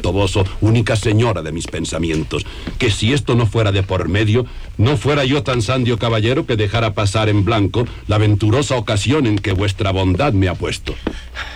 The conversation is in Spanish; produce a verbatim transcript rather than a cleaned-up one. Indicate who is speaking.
Speaker 1: Toboso, única señora de mis pensamientos, que si esto no fuera de por medio, no fuera yo tan sandio caballero que dejara pasar en blanco la venturosa ocasión en que vuestra bondad me ha puesto.